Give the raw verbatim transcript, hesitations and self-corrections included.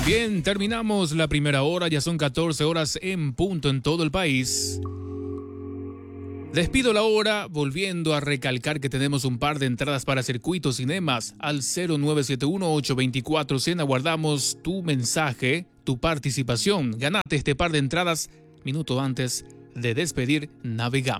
Bien, terminamos la primera hora, ya son catorce horas en punto en todo el país. Despido la hora volviendo a recalcar que tenemos un par de entradas para Circuito Cinemas al cero nueve siete uno, ocho dos cuatro, cien. Aguardamos tu mensaje, tu participación. Ganate este par de entradas minuto antes de despedir Navegamos.